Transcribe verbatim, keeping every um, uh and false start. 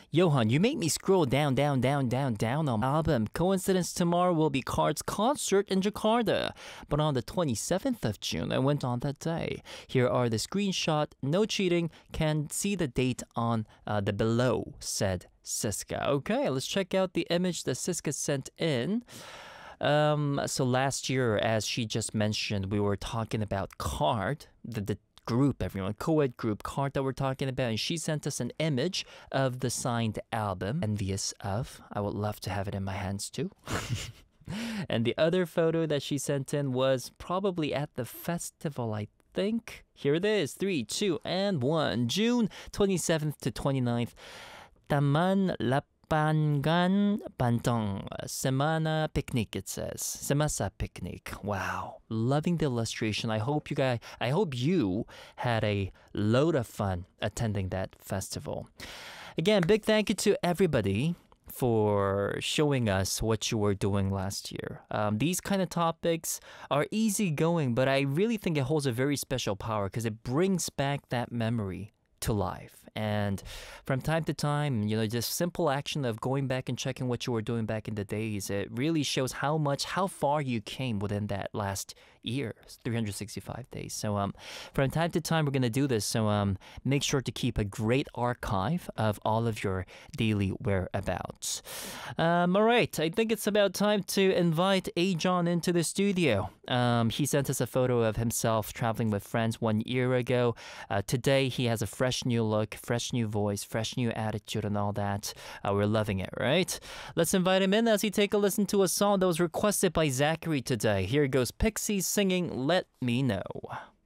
Johan, you make me scroll down, down, down, down, down on my album. Coincidence tomorrow will be Card's concert in Jakarta. But on the twenty-seventh of June, I went on that day. Here are the screenshot. No cheating. Can see the date on uh, the below, said Siska. Okay, let's check out the image that Siska sent in. Um, so last year, as she just mentioned, we were talking about Card, the, the group, everyone, co-ed group Card that we're talking about, and she sent us an image of the signed album, Envious of. I would love to have it in my hands too. And the other photo that she sent in was probably at the festival, I think. Here it is, three, two, and one. June twenty-seventh to twenty-ninth. Taman Lapangan Pantong Semana Picnic, it says. Semasa Picnic. Wow. Loving the illustration. I hope you guys I hope you had a load of fun attending that festival. Again, big thank you to everybody for showing us what you were doing last year. Um, these kind of topics are easygoing, but I really think it holds a very special power because it brings back that memory to life. And from time to time, you know, just simple action of going back and checking what you were doing back in the days, it really shows how much, how far you came within that last year, three hundred sixty-five days. So um, from time to time, we're going to do this. So um, make sure to keep a great archive of all of your daily whereabouts. Um, all right, I think it's about time to invite Ajon into the studio. Um, he sent us a photo of himself traveling with friends one year ago. Uh, today, he has a fresh new look, fresh new voice, fresh new attitude and all that. Uh, we're loving it, right? Let's invite him in as he take a listen to a song that was requested by Zachary today. Here goes Pixies singing Let Me Know.